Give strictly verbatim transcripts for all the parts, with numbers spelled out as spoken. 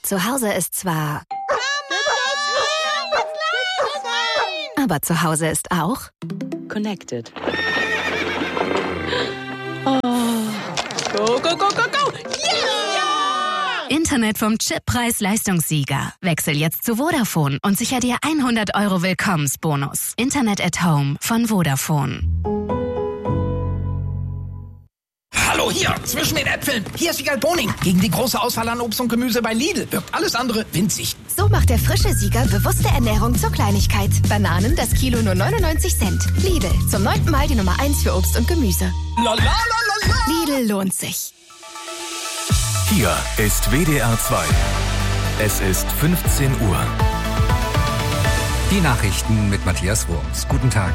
Zu Hause ist zwar... Aber zu Hause ist auch... Connected. Oh. Go, go, go, go, go! Yeah! Internet vom Chip-Preis-Leistungssieger. Wechsel jetzt zu Vodafone und sicher dir hundert Euro Willkommensbonus. Internet at Home von Vodafone. Hallo, hier, zwischen den Äpfeln. Hier ist Wiegald Boning. Gegen die große Auswahl an Obst und Gemüse bei Lidl wirkt alles andere winzig. So macht der frische Sieger bewusste Ernährung zur Kleinigkeit. Bananen, das Kilo nur neunundneunzig Cent. Lidl, zum neunten Mal die Nummer eins für Obst und Gemüse. La, la, la, la, la. Lidl lohnt sich. Hier ist W D R zwei. Es ist fünfzehn Uhr. Die Nachrichten mit Matthias Wurms. Guten Tag.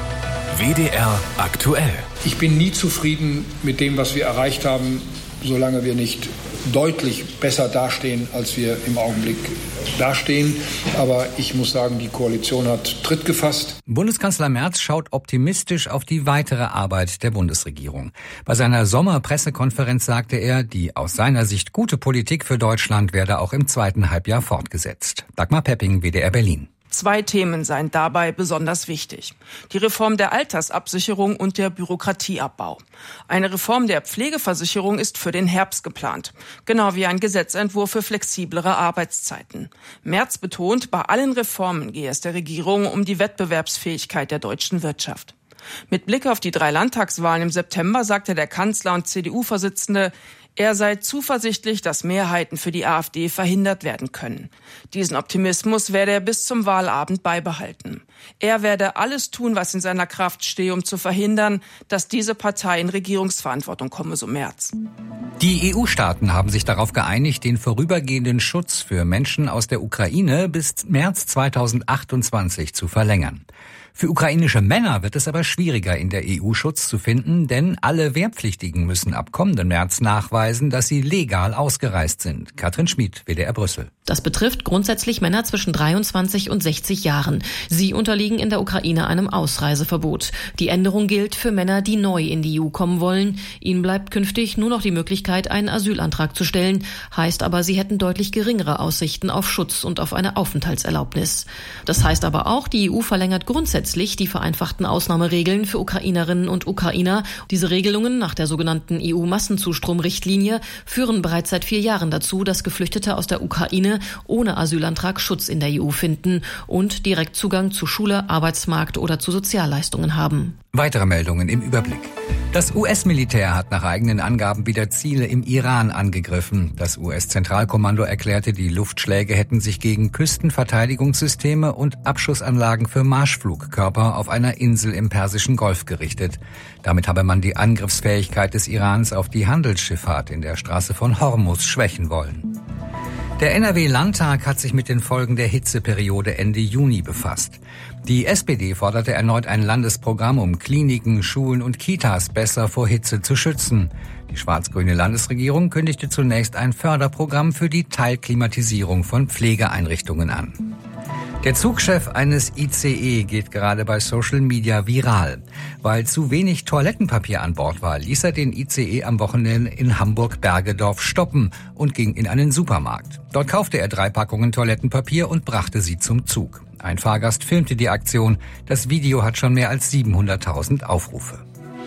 W D R aktuell. Ich bin nie zufrieden mit dem, was wir erreicht haben, solange wir nicht deutlich besser dastehen, als wir im Augenblick dastehen. Aber ich muss sagen, die Koalition hat Tritt gefasst. Bundeskanzler Merz schaut optimistisch auf die weitere Arbeit der Bundesregierung. Bei seiner Sommerpressekonferenz sagte er, die aus seiner Sicht gute Politik für Deutschland werde auch im zweiten Halbjahr fortgesetzt. Dagmar Pepping, W D R Berlin. Zwei Themen seien dabei besonders wichtig. Die Reform der Altersabsicherung und der Bürokratieabbau. Eine Reform der Pflegeversicherung ist für den Herbst geplant. Genau wie ein Gesetzentwurf für flexiblere Arbeitszeiten. Merz betont, bei allen Reformen gehe es der Regierung um die Wettbewerbsfähigkeit der deutschen Wirtschaft. Mit Blick auf die drei Landtagswahlen im September sagte der Kanzler und C D U-Vorsitzende, er sei zuversichtlich, dass Mehrheiten für die AfD verhindert werden können. Diesen Optimismus werde er bis zum Wahlabend beibehalten. Er werde alles tun, was in seiner Kraft stehe, um zu verhindern, dass diese Partei in Regierungsverantwortung komme, so Merz. Die E U-Staaten haben sich darauf geeinigt, den vorübergehenden Schutz für Menschen aus der Ukraine bis März zweitausendachtundzwanzig zu verlängern. Für ukrainische Männer wird es aber schwieriger, in der E U Schutz zu finden, denn alle Wehrpflichtigen müssen ab kommenden März nachweisen, dass sie legal ausgereist sind. Katrin Schmid, W D R Brüssel. Das betrifft grundsätzlich Männer zwischen dreiundzwanzig und sechzig Jahren. Sie unterliegen in der Ukraine einem Ausreiseverbot. Die Änderung gilt für Männer, die neu in die E U kommen wollen. Ihnen bleibt künftig nur noch die Möglichkeit, einen Asylantrag zu stellen. Heißt aber, sie hätten deutlich geringere Aussichten auf Schutz und auf eine Aufenthaltserlaubnis. Das heißt aber auch, die E U verlängert grundsätzlich die vereinfachten Ausnahmeregeln für Ukrainerinnen und Ukrainer. Diese Regelungen nach der sogenannten E U-Massenzustrom-Richtlinie führen bereits seit vier Jahren dazu, dass Geflüchtete aus der Ukraine ohne Asylantrag Schutz in der E U finden und direkt Zugang zu Schule, Arbeitsmarkt oder zu Sozialleistungen haben. Weitere Meldungen im Überblick. Das U S-Militär hat nach eigenen Angaben wieder Ziele im Iran angegriffen. Das U S-Zentralkommando erklärte, die Luftschläge hätten sich gegen Küstenverteidigungssysteme und Abschussanlagen für Marschflugkörper auf einer Insel im Persischen Golf gerichtet. Damit habe man die Angriffsfähigkeit des Irans auf die Handelsschifffahrt in der Straße von Hormuz schwächen wollen. Der N R W-Landtag hat sich mit den Folgen der Hitzeperiode Ende Juni befasst. Die S P D forderte erneut ein Landesprogramm, um Kliniken, Schulen und Kitas besser vor Hitze zu schützen. Die schwarz-grüne Landesregierung kündigte zunächst ein Förderprogramm für die Teilklimatisierung von Pflegeeinrichtungen an. Der Zugchef eines I C E geht gerade bei Social Media viral. Weil zu wenig Toilettenpapier an Bord war, ließ er den I C E am Wochenende in Hamburg-Bergedorf stoppen und ging in einen Supermarkt. Dort kaufte er drei Packungen Toilettenpapier und brachte sie zum Zug. Ein Fahrgast filmte die Aktion. Das Video hat schon mehr als siebenhunderttausend Aufrufe.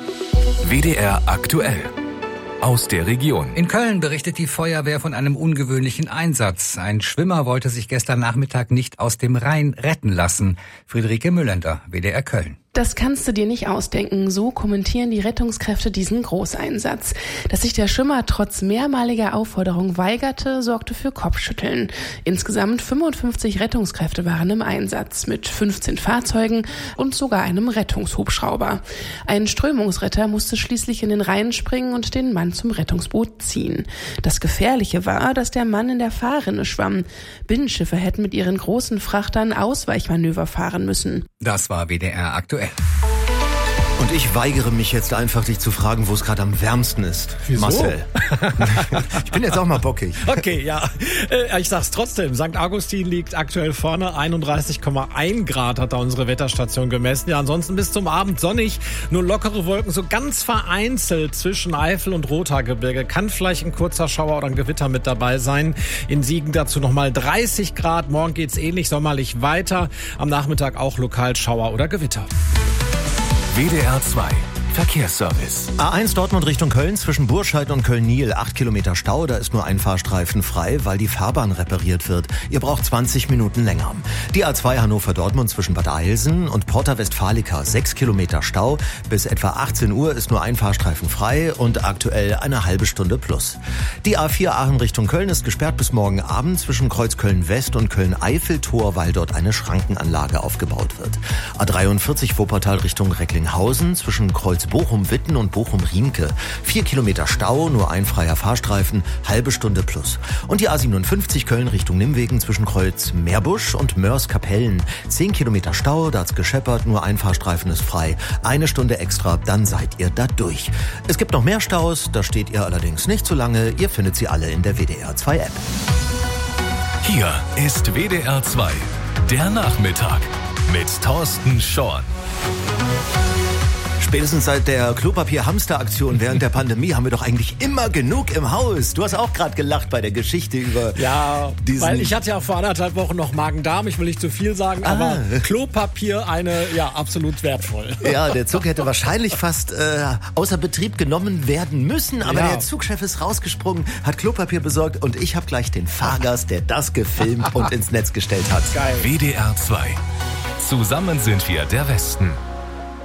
W D R aktuell. Aus der Region. In Köln berichtet die Feuerwehr von einem ungewöhnlichen Einsatz. Ein Schwimmer wollte sich gestern Nachmittag nicht aus dem Rhein retten lassen. Friederike Müllender, W D R Köln. Das kannst du dir nicht ausdenken, so kommentieren die Rettungskräfte diesen Großeinsatz. Dass sich der Schwimmer trotz mehrmaliger Aufforderung weigerte, sorgte für Kopfschütteln. Insgesamt fünfundfünfzig Rettungskräfte waren im Einsatz, mit fünfzehn Fahrzeugen und sogar einem Rettungshubschrauber. Ein Strömungsretter musste schließlich in den Rhein springen und den Mann zum Rettungsboot ziehen. Das Gefährliche war, dass der Mann in der Fahrrinne schwamm. Binnenschiffe hätten mit ihren großen Frachtern Ausweichmanöver fahren müssen. Das war W D R aktuell. Und ich weigere mich jetzt einfach, dich zu fragen, wo es gerade am wärmsten ist. Wieso? Marcel. Ich bin jetzt auch mal bockig. Okay, ja. Äh, ich sag's trotzdem. Sankt Augustin liegt aktuell vorne. einunddreißig Komma eins Grad hat da unsere Wetterstation gemessen. Ja, ansonsten bis zum Abend sonnig. Nur lockere Wolken, so ganz vereinzelt zwischen Eifel und Rothaargebirge. Kann vielleicht ein kurzer Schauer oder ein Gewitter mit dabei sein. In Siegen dazu nochmal dreißig Grad. Morgen geht's ähnlich sommerlich weiter. Am Nachmittag auch lokal Schauer oder Gewitter. W D R zwei Verkehrsservice. A eins Dortmund Richtung Köln zwischen Burscheid und Köln-Niel. Acht Kilometer Stau, da ist nur ein Fahrstreifen frei, weil die Fahrbahn repariert wird. Ihr braucht zwanzig Minuten länger. Die A zwei Hannover-Dortmund zwischen Bad Eilsen und Porta Westfalica. Sechs Kilometer Stau. Bis etwa achtzehn Uhr ist nur ein Fahrstreifen frei und aktuell eine halbe Stunde plus. Die A vier Aachen Richtung Köln ist gesperrt bis morgen Abend zwischen Kreuz Köln-West und Köln-Eifel-Tor, weil dort eine Schrankenanlage aufgebaut wird. A dreiundvierzig Wuppertal Richtung Recklinghausen zwischen Kreuz Bochum-Witten und Bochum-Riemke. Vier Kilometer Stau, nur ein freier Fahrstreifen, halbe Stunde plus. Und die A siebenundfünfzig Köln Richtung Nimwegen zwischen Kreuz Meerbusch und Mörs-Kapellen. Zehn Kilometer Stau, da hat's gescheppert, nur ein Fahrstreifen ist frei. Eine Stunde extra, dann seid ihr da durch. Es gibt noch mehr Staus, da steht ihr allerdings nicht so lange. Ihr findet sie alle in der W D R zwei App. Hier ist W D R zwei, der Nachmittag mit Thorsten Schorn. Spätestens seit der Klopapier-Hamster-Aktion während der Pandemie haben wir doch eigentlich immer genug im Haus. Du hast auch gerade gelacht bei der Geschichte über ja, diesen... weil ich hatte ja vor anderthalb Wochen noch Magen-Darm, ich will nicht zu viel sagen, ah. aber Klopapier eine, ja, absolut wertvoll. Ja, der Zug hätte wahrscheinlich fast äh, außer Betrieb genommen werden müssen, aber ja. Der Zugchef ist rausgesprungen, hat Klopapier besorgt und ich habe gleich den Fahrgast, der das gefilmt und ins Netz gestellt hat. Geil. W D R zwei. Zusammen sind wir der Westen.